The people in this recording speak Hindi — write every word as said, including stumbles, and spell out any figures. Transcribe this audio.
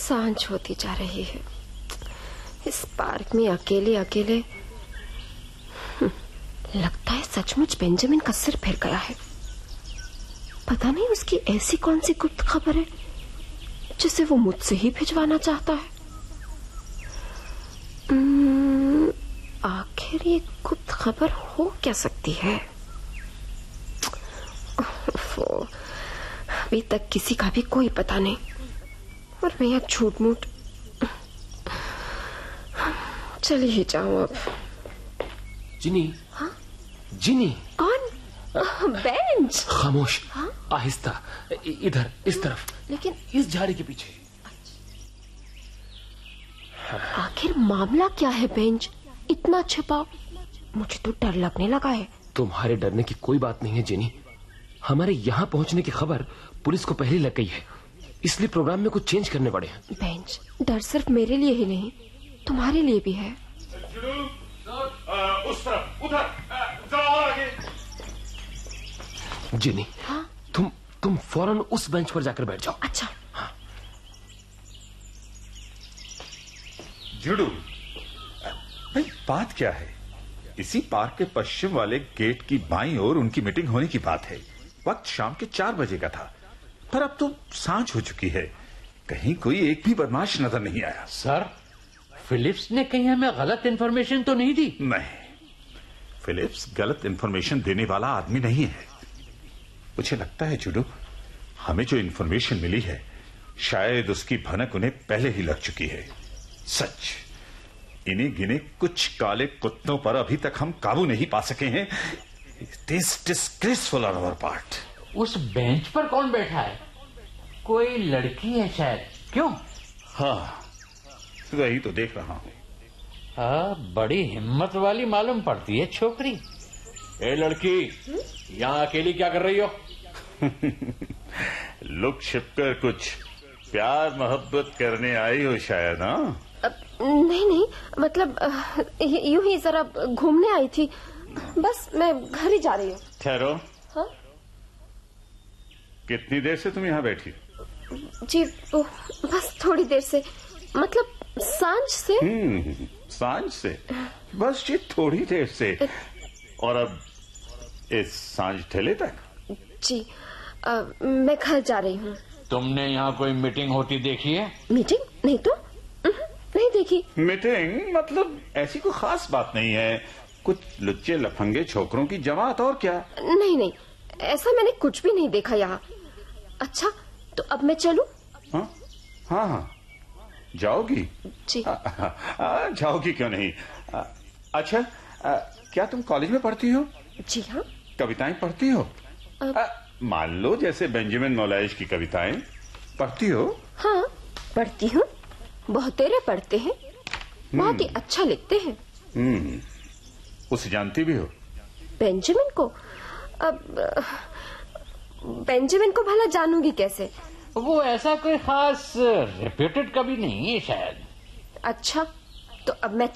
सांझ होती जा रही है। इस पार्क में अकेले अकेले लगता है सचमुच बेंजामिन का सिर फिर गया है। पता नहीं उसकी ऐसी कौन सी गुप्त खबर है जिसे वो मुझसे ही भिजवाना चाहता है। आखिर ये गुप्त खबर हो क्या सकती है? अभी तक किसी का भी कोई पता नहीं और मैं यहाँ झूठ मूठ चली ही जाऊं अब। जिनी। हाँ? जिनी। कौन? बेंच। खामोश। हाँ? आहिस्ता, इधर, इस तरफ। लेकिन इस झाड़ी के पीछे। आखिर मामला क्या है बेंच? इतना छिपा, मुझे तो डर लगने लगा है। तुम्हारे डरने की कोई बात नहीं है जिनी। हमारे यहाँ पहुँचने की खबर पुलिस को पहले लग गई है, इसलिए प्रोग्राम में कुछ चेंज करने पड़े हैं। बेंच, डर सिर्फ मेरे लिए ही नहीं, तुम्हारे लिए भी है। उस तरफ, उधर, जाओ आगे। जिनी। हाँ? तुम तुम फौरन उस बेंच पर जाकर बैठ जाओ। अच्छा। हाँ। जुडू, भाई बात क्या है? इसी पार्क के पश्चिम वाले गेट की बाईं ओर उनकी मीटिंग होने की बात है। वक्त शाम के चार बजे का था, पर अब तो सांझ हो चुकी है। कहीं कोई एक भी बदमाश नजर नहीं आया। सर, फिलिप्स ने कहीं हमें गलत इंफॉर्मेशन तो नहीं दी? नहीं, फिलिप्स गलत इंफॉर्मेशन देने वाला आदमी नहीं है। मुझे लगता है जुडू, हमें जो इंफॉर्मेशन मिली है शायद उसकी भनक उन्हें पहले ही लग चुकी है। सच, इन्हीं गिने कुछ काले कुत्तों पर अभी तक हम काबू नहीं पा सके हैं। It is disgraceful on our part. उस बेंच पर कौन बैठा है? कोई लड़की है शायद। क्यों? हाँ, वही तो देख रहा हूँ। हाँ, बड़ी हिम्मत वाली मालूम पड़ती है छोकरी। ए लड़की, यहाँ अकेली क्या कर रही हो? लुक छिपकर कुछ प्यार मोहब्बत करने आई हो शायद। हाँ, नहीं नहीं, मतलब यूं ही जरा घूमने आई थी, बस मैं घर ही जा रही हूँ। ठहरो। हाँ? कितनी देर से तुम यहाँ बैठी? जी वो, बस थोड़ी देर से, मतलब सांझ से। हम्म, सांझ से? बस जी थोड़ी देर से। और अब इस सांझ ढले तक? जी आ, मैं घर जा रही हूँ। तुमने यहाँ कोई मीटिंग होती देखी है? मीटिंग? नहीं तो नहीं देखी। मीटिंग मतलब ऐसी कोई खास बात नहीं है, कुछ लुच्चे लफंगे छोकरों की जमात, और क्या। नहीं नहीं, ऐसा मैंने कुछ भी नहीं देखा यहाँ। अच्छा, तो अब मैं चलूं? हाँ हाँ हाँ, जाओगी? जी। आ, आ, आ, जाओगी क्यों नहीं। आ, अच्छा, आ, क्या तुम कॉलेज में पढ़ती हो? जी हाँ। कविताएं पढ़ती हो? आ, मान लो जैसे बेंजामिन मौलाइश की कविताएं पढ़ती हो? हाँ, पढ़ती हूँ। बहुतेरे पढ़ते हैं, बहुत ही अच्छा लिखते हैं। हम्म, उसे जानती भी हो? बेंजामिन को? अब बेंजामिन को भला जानूंगी कैसे? वो ऐसा कोई खास रेप्यूटेड कवि नहीं है शायद। अच्छा, तो अब मैं